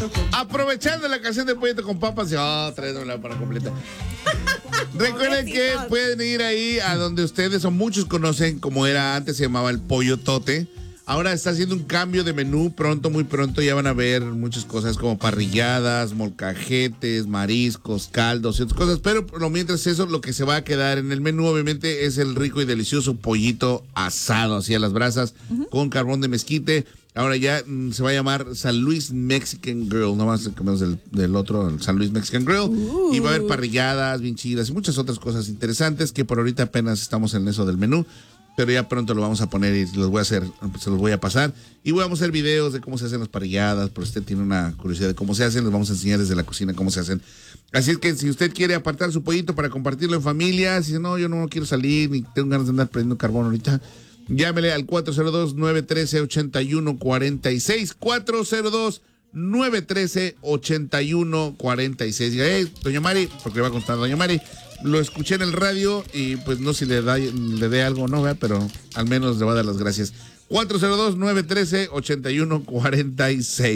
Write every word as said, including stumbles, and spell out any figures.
Aprovechando la canción de Pollito con Papas, y otra vez la para completa. Recuerden que pueden ir ahí a donde ustedes o muchos conocen, como era antes, se llamaba el Pollo Tote. Ahora está haciendo un cambio de menú, pronto, muy pronto ya van a ver muchas cosas como parrilladas, molcajetes, mariscos, caldos y otras cosas, pero por lo mientras eso, lo que se va a quedar en el menú obviamente es el rico y delicioso pollito asado, así a las brasas, uh-huh, con carbón de mezquite. Ahora ya mm, se va a llamar San Luis Mexican Grill, nomás cambiamos del, del otro, el San Luis Mexican Grill, uh. y va a haber parrilladas bien chidas y muchas otras cosas interesantes que por ahorita apenas estamos en eso del menú. Pero ya pronto lo vamos a poner y los voy a hacer, se los voy a pasar. Y vamos a hacer videos de cómo se hacen las parrilladas, por si usted tiene una curiosidad de cómo se hacen, les vamos a enseñar desde la cocina cómo se hacen. Así es que si usted quiere apartar su pollito para compartirlo en familia, si no, yo no quiero salir, ni tengo ganas de andar prendiendo carbón ahorita, llámele al cuatro cero dos, nueve uno tres, ocho uno cuatro seis, cuatro cero dos, nueve uno tres, ocho uno cuatro seis. Diga, hey, doña Mari, porque le va a contar doña Mari, lo escuché en el radio y pues no sé si le da le dé algo o no, ¿verdad? Pero al menos le va a dar las gracias. cuatro cero dos, nueve uno tres, ocho uno cuatro seis.